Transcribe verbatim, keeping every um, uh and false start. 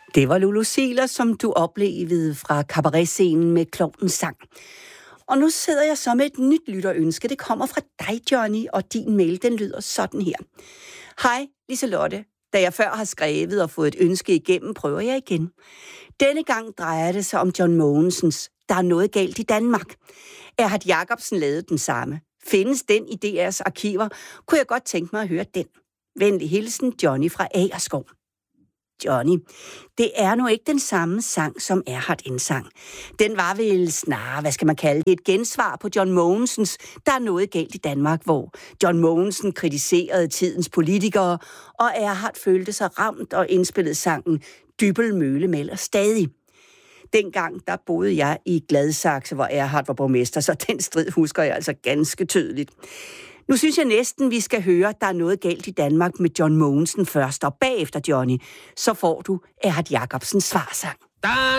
Det var Lulu Ziegler, som du oplevede fra kabaretscenen med Klovnens sang. Og nu sidder jeg så med et nyt lytterønske. Det kommer fra dig, Johnny, og din mail, den lyder sådan her. Hej, Liselotte. Da jeg før har skrevet og fået et ønske igennem, prøver jeg igen. Denne gang drejer det sig om John Mogensens Der er noget galt i Danmark. Erhard Jacobsen lavede den samme. Findes den i D R's arkiver, kunne jeg godt tænke mig at høre den. Venlig hilsen, Johnny fra Agerskov. Johnny, det er nu ikke den samme sang, som Erhard indsang. Den var vel snarere, hvad skal man kalde det, et gensvar på John Mogensens Der er noget galt i Danmark, hvor John Mogensen kritiserede tidens politikere, og Erhard følte sig ramt og indspillede sangen Dybbøl Mølle melder stadig. Dengang, der boede jeg i Gladsaxe, hvor Erhard var borgmester, så den strid husker jeg altså ganske tydeligt. Nu synes jeg næsten, vi skal høre, der er noget galt i Danmark med John Mogensen først, og bagefter, Johnny, så får du Erhard Jacobsens svarsang. Der